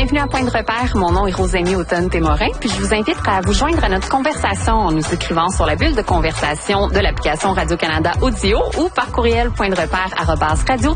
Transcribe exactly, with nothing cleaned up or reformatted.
Bienvenue à Point de repère. Mon nom est Rosémie Automne-Témorin, puis je vous invite à vous joindre à notre conversation en nous écrivant sur la bulle de conversation de l'application Radio-Canada Audio ou par courriel point de repère arobase radio